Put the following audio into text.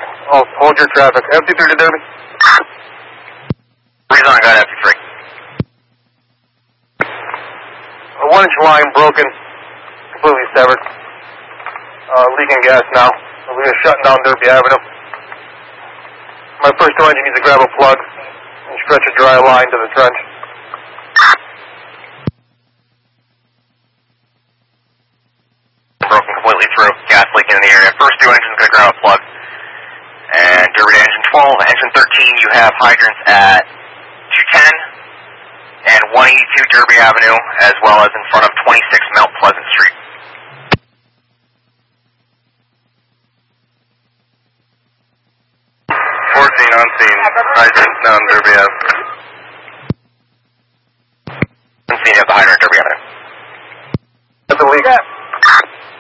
Oh, hold your traffic. Empty 3 to Derby. Breeze on, got empty 3. A 1-inch line broken, completely severed. Leaking gas now. We are shutting down Derby Avenue. My first 2 engine needs to grab a plug and stretch a dry line to the trench. Broken completely through. Gas leaking in the area. First 2 engines going to grab a plug. And Derby to engine 12, engine 13, you have hydrants at 210 and 182 Derby Avenue, as well as in front of 26 Mount Pleasant Street. 14 on scene. Hydrant down Derby Ave.